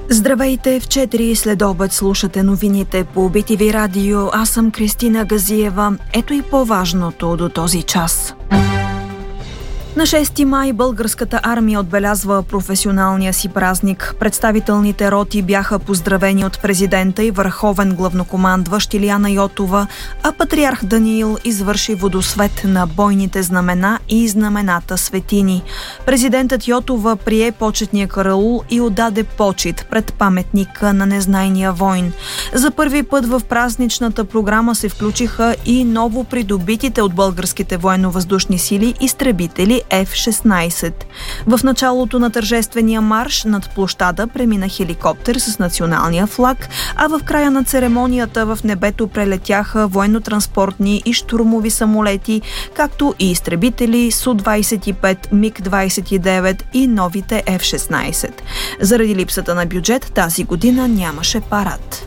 Здравейте, в 4 следобед слушате новините по BTV Радио. Аз съм Кристина Газиева. Ето и по-важното до този час. На 6 май българската армия отбелязва професионалния си празник. Представителните роти бяха поздравени от президента и върховен главнокомандващ Илияна Йотова, а патриарх Даниил извърши водосвет на бойните знамена и знамената светини. Президентът Йотова прие почетния караул и отдаде почит пред паметника на незнайния войн. За първи път в празничната програма се включиха и ново придобитите от българските военно-въздушни сили изтребители F-16. В началото на тържествения марш над площада премина хеликоптер с националния флаг, а в края на церемонията в небето прелетяха военно-транспортни и щурмови самолети, както и изтребители Су-25, МиГ-29 и новите F-16. Заради липсата на бюджет тази година нямаше парад.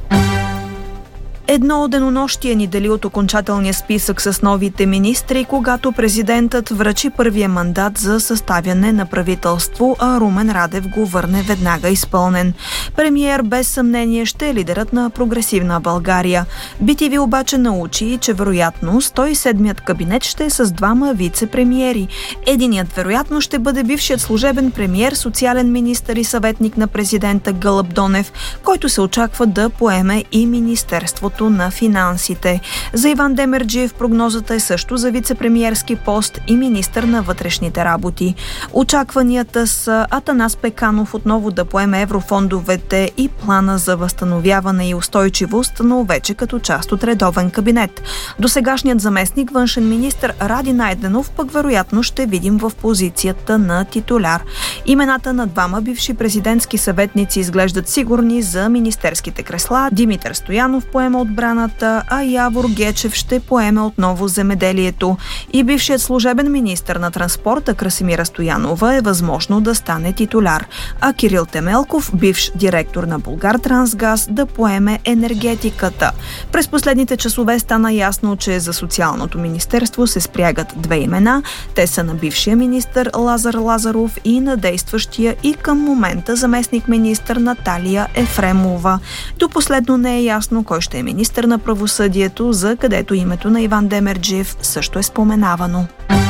Едно денонощие ни дели от окончателния списък с новите министри, когато президентът връчи първия мандат за съставяне на правителство, а Румен Радев го върне веднага изпълнен. Премиер без съмнение ще е лидерът на прогресивна България. BTV обаче научи, че вероятно 107-ят кабинет ще е с двама вице-премиери. Единият вероятно ще бъде бившият служебен премиер, социален министър и съветник на президента Гълъб Донев, който се очаква да поеме и Министерството на финансите. За Иван Демерджиев прогнозата е също за вице-премиерски пост и министър на вътрешните работи. Очакванията са Атанас Пеканов отново да поеме еврофондовете и плана за възстановяване и устойчивост, но вече като част от редовен кабинет. Досегашният заместник външен министър Ради Найденов пък вероятно ще видим в позицията на титуляр. Имената на двама бивши президентски съветници изглеждат сигурни за министерските кресла. Димитър Стоянов поема отбраната, а Явор Гечев ще поеме отново земеделието. И бившият служебен министър на транспорта Красимира Стоянова е възможно да стане титуляр, а Кирил Темелков, бивш директор на Булгартрансгаз, да поеме енергетиката. През последните часове стана ясно, че за социалното министерство се спрягат две имена. Те са на бившия министър Лазар Лазаров и на действащия и към момента заместник министър Наталия Ефремова. До последно не е ясно кой ще е министър на правосъдието, за където името на Иван Демерджиев също е споменавано.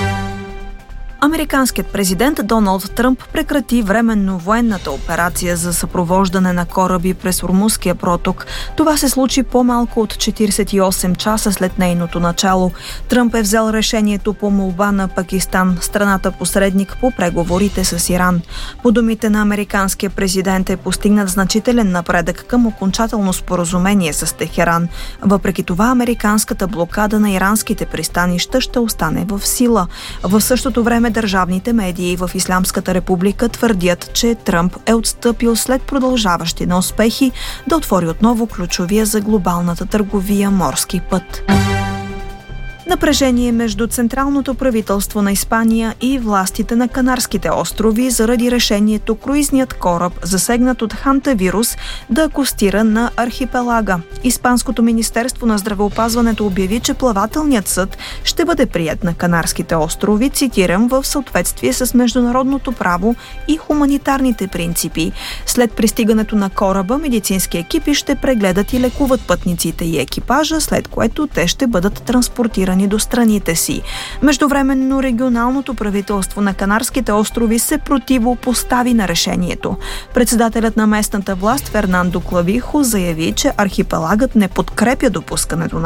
Американският президент Доналд Тръмп прекрати временно военната операция за съпровождане на кораби през Ормузския проток. Това се случи по-малко от 48 часа след нейното начало. Тръмп е взел решението по молба на Пакистан, страната посредник по преговорите с Иран. По думите на американския президент е постигнат значителен напредък към окончателно споразумение с Техеран. Въпреки това, американската блокада на иранските пристанища ще остане в сила. В същото време държавните медии в Ислямската република твърдят, че Тръмп е отстъпил след продължаващи неуспехи да отвори отново ключовия за глобалната търговия морски път. Напрежение между централното правителство на Испания и властите на Канарските острови заради решението круизният кораб, засегнат от хантавирус, да акостира на архипелага. Испанското министерство на здравеопазването обяви, че плавателният съд ще бъде приет на Канарските острови, цитирам, в съответствие с международното право и хуманитарните принципи. След пристигането на кораба, медицински екипи ще прегледат и лекуват пътниците и екипажа, след което те ще бъдат транспортирани до страните си. Междувременно регионалното правителство на Канарските острови се противопостави на решението. Председателят на местната власт Фернандо Клавихо заяви, че архипелагът не подкрепя допускането на